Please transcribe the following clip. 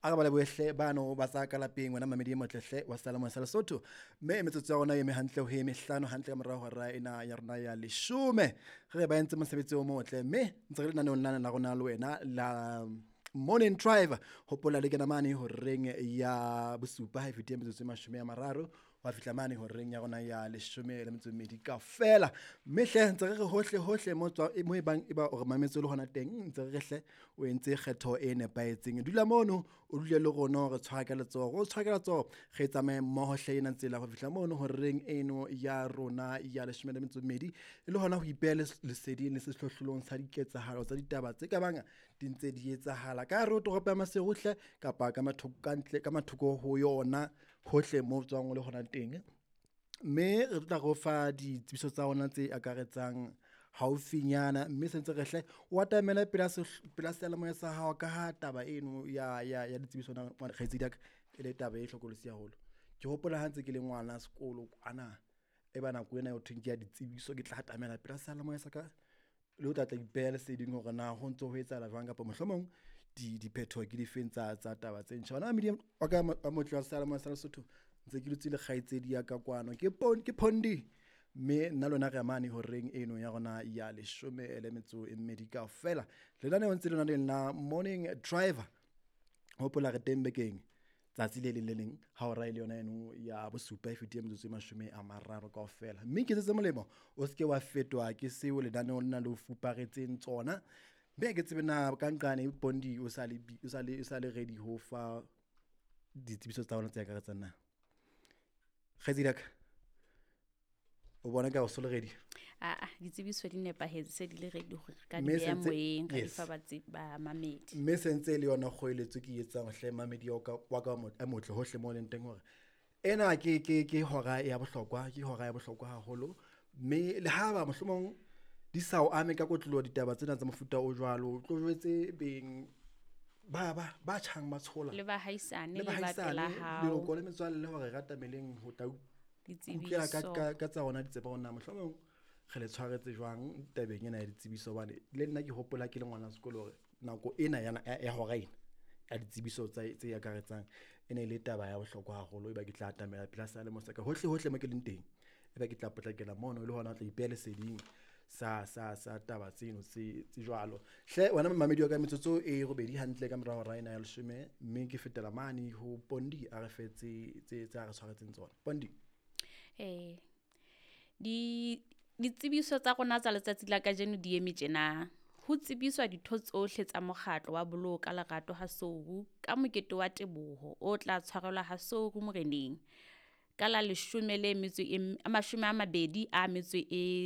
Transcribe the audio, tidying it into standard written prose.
aga bale bohle bano ba tsa ka lapeng wena mamedi e motlehle wa Salamo sa Lesotho mme metsotso ya rona e mehantle ho emehlano hantle ka morao hora ena ya rona ya 10 re ba entse mosebetsi o motle mme ntse re nane onna la rona le wena la Morning Drive hopola le kena mane ho reng ya bosupa ha fitiye metsotso e 30 wa fihla mane ho reng ya rona ya 12 ka fela mme hle ntse re hohle mo tswa mo bang eba o re mametse le hona teng ntse re hle o entse kgetho e nepaetseng dula mono o dule le rona re tshwara ka letsoho re tsamaye mmoho hle ena tsela ho fihla mono ho reng eno ya rona ya 12 le hona ho ipela leseding le sehlohlolong sa diketsahalo tsa ditaba tse ka banga di ntse di etsahala ka re toropo ya Maseruhle kapa ka mathoko ho yona hohle mo tswang le hona teng mme re tla go fa ditsebiso tsa rona tse akaretsang haufinyana mme sentse re hle wa tamela pela Seyalemoya sa hao ka ha taba eno ya ditsebiso na kgaitsedi ile taba e hlokolosi haholo ke hopola ha ntse ke le ngwana sekolo ana e bana go ena yo thweng ya ditsebiso ke tla tamela pela Seyalemoya sa ka le o tla ipela seding hore na ho ntso ho etsahala jwang kapa mohlomong diphetho ke difeng tsa taba tse ntjha na medium wa ka motho wa Seyalemoya sa Lesotho ntse ke lutse le kgaitsedi ya ka kwano ke Phondi mme nna lona re amane ho reng eno ya rona ya 12 ka fela lenane o ntse lona la Morning Driver hopola re tembekeng tsatsi le leng ha o ra ile yona eno ya bosupa e fitiye metsotso e 30 kaofela mme ke tsetse molemo o seke wa fetwa ke seo lenane o nna le o fuparetseng tsona mme ke tsebe na ka nqane Phondi o sa le ready ho fa ditsebiso tsa ona tse ka retsana Khazidaka o bona ka o so le ready ditsebiso di nepahetse se di le ready hore ka di ya moeng ka difa ba mamedi mme sentse le yona kgoeletso ke etsang hle mamedi wa ka a motle hohle mo leng teng hore ena ke hora ya bohlokwa haholo mme le ha ba mohlomong di sa o ame ka kotlolo ditaba tsena tsa mofuta o jwalo tlo jwetse beng ba tshang ba tshola le ba haisane le ba tela hao le go le metswalle hore rata meleng ho tla ditsebiso ka tsa ona ditse bona mohlomong re le tshwaretse jwang tabeng ena ya ditsebiso bane le nna ke hopola ke le ngwana sekolo hore nako ena ya hora ena ya ditsebiso tse ya karetsang ene ile taba ya bohlokwa haholo e ba ke tla tamela pela Seyalemoya ka hohle mo ke leng teng e ba ke tla potlakela mono le hona o tla ipela seding sa taba tseno tse jwalo hle wena mamedi wa ka metsotso e robedi hantle ka morao ra ena ya 10 mme ke fetela mane ho Phondi a re fetse tse a re tshwaretseng tsona Phondi ditsebiso tsa rona tsa letsatsi la kajeno di eme tjena ho tsebiswa ditho tsohle tsa mokgatlo wa boloka lerato ha Souru ka mokete wa teboho o tla tshwarelwa ha Souru Moreneng ka la 12